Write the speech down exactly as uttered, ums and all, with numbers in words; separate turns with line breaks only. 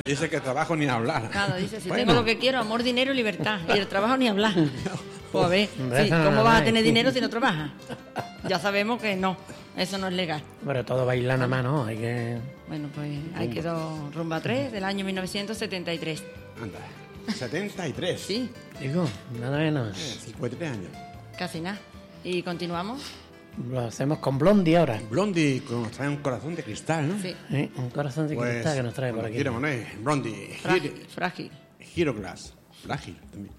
Dice que trabajo ni hablar.
Claro, dice, si
Bueno.
tengo lo que quiero, amor, dinero y libertad. Y el trabajo ni hablar. Pues a ver,
Hombre,
sí,
eso no
¿cómo
es
vas a
nada.
tener dinero si no trabajas? Ya sabemos que no, eso no es legal.
Pero todo bailar nada más, ¿no? Hay que...
Bueno, pues ahí quedó Rumba tres del año mil novecientos setenta y tres.
Anda, setenta y tres.
Sí,
Digo, nada menos.
Eh, cincuenta y tres años.
casi nada. Y continuamos.
Lo hacemos con Blondie ahora.
Blondie que nos trae un corazón de cristal, ¿no?
Sí,
¿Eh? Un corazón de
Pues,
cristal que nos trae por
cuando
aquí.
quiera, Monet. Blondie.
frágil, frágil.
Hero Glass. Frágil también.